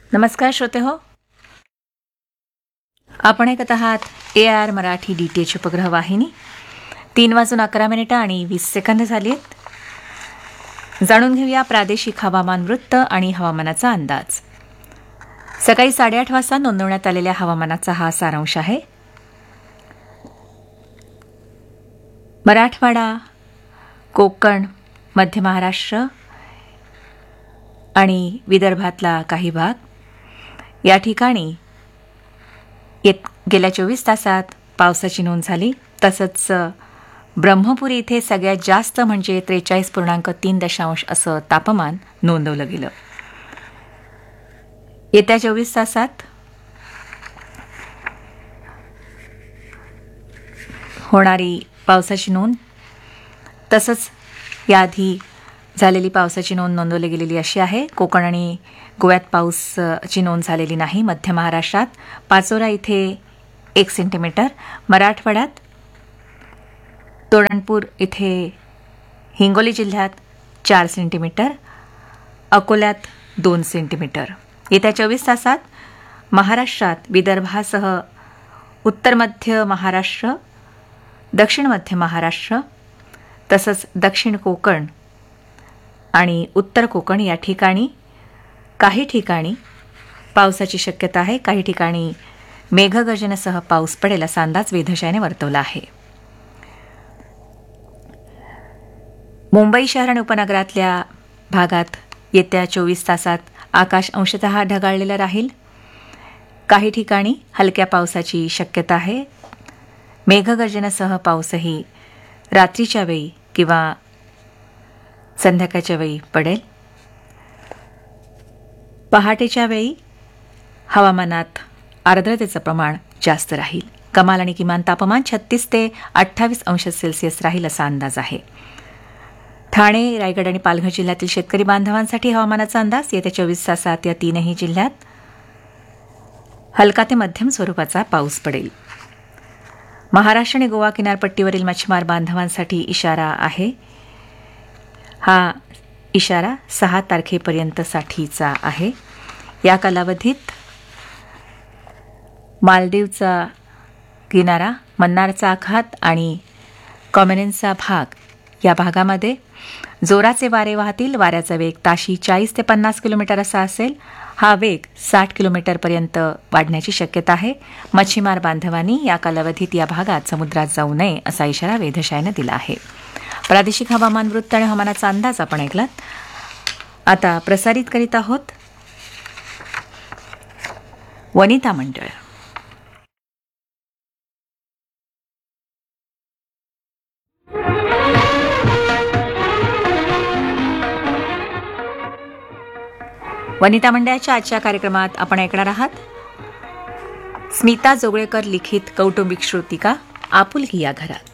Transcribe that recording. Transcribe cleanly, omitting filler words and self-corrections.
नमस्कार श्रोते हो, आपण ऐकत आहात AR मराठी DTH उपग्रह वाहिनी. 3:11 आणि 20 सेकंद झाली आहेत. जाणून घेऊया प्रादेशिक हवामान वृत्त आणि हवामानाचा अंदाज. सकाळी 8:30 वाजता नोंदवण्यात आलेल्या हवामानाचा हा सारांश आहे. मराठवाडा, कोकण, मध्य महाराष्ट्र आणि विदर्भातला काही भाग या ठिकाणी गेल्या 24 तासात पावसाची नोंद झाली. तसंच ब्रह्मपुरी इथे सगळ्यात जास्त म्हणजे 43.3 असं तापमान नोंदवलं गेलं. येत्या 24 तासात होणारी पावसाची नोंद तसंच याआधी झालेली पावसाची नोंद नोंदवली गेलेली अशी आहे. कोकण आणि गोव्यात पाऊसची नोंद झालेली नाही. मध्य महाराष्ट्रात पाचोरा इथे 1 सेंटीमीटर, मराठवाड्यात तोरणपूर इथे हिंगोली जिल्ह्यात 4 सेंटीमीटर, अकोल्यात 2 सेंटीमीटर. येत्या 24 तासात महाराष्ट्रात विदर्भासह उत्तर मध्य महाराष्ट्र, दक्षिण मध्य महाराष्ट्र तसंच दक्षिण कोकण आणि उत्तर कोकण या ठिकाणी काही ठिकाणी पावसाची शक्यता आहे. काही ठिकाणी मेघगर्जनेसह पाऊस पडेल असा अंदाज वेधशाळेने वर्तवला आहे. मुंबई शहर आणि उपनगरातल्या भागात येत्या 24 तासात आकाश अंशतः ढगाळलेलं राहील. काही ठिकाणी हलक्या पावसाची शक्यता आहे. मेघगर्जनेसह पाऊसही रात्रीच्या वेळी किंवा संध्याकाळच्या वेळी पडेल. पहाटेच्या वेळी हवामानात आर्द्रतेचं प्रमाण जास्त राहील. कमाल आणि किमान तापमान 36 ते 28 अंश सेल्सिअस राहील असा अंदाज आहे. ठाणे, रायगड आणि पालघर जिल्ह्यातील शेतकरी बांधवांसाठी हवामानाचा अंदाज. येत्या 24 तासात या तीनही जिल्ह्यात हलका ते मध्यम स्वरूपाचा पाऊस पडेल. महाराष्ट्र आणि गोवा किनारपट्टीवरील मच्छीमार बांधवांसाठी इशारा आहे. हा इशारा 6 तारखेपर्यंतसाठीचा आहे. या कालावधीत मालदीवचा किनारा, मन्नारचा आखात आणि कॉमेनिनचा भाग या भागामध्ये जोराचे वारे वाहतील. वाऱ्याचा वेग ताशी 40 ते 50 किलोमीटर असा असेल. हा वेग 60 किलोमीटरपर्यंत वाढण्याची शक्यता आहे. मच्छीमार बांधवांनी या कालावधीत या भागात समुद्रात जाऊ नये असा इशारा वेधशाळेने दिला आहे. प्रादेशिक हवामान वृत्त आणि हवामानाचा अंदाज आपण ऐकलात. आता प्रसारित करीत आहोत वनिता मंडळ. वनिता मंडळाच्या आजच्या कार्यक्रमात आपण ऐकणार आहात स्मिता जोगळेकर लिखित कौटुंबिक श्रुतिका आपुलकी या घरात.